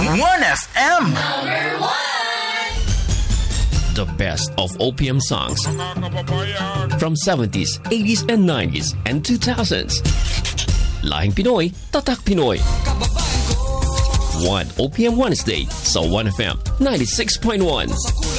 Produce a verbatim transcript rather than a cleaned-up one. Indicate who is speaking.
Speaker 1: one F M.
Speaker 2: Number one.
Speaker 3: The best of O P M songs from seventies, eighties, and nineties, and two thousands. Lahing Pinoy, Tatak Pinoy. One O P M Wednesday sa one F M ninety-six point one.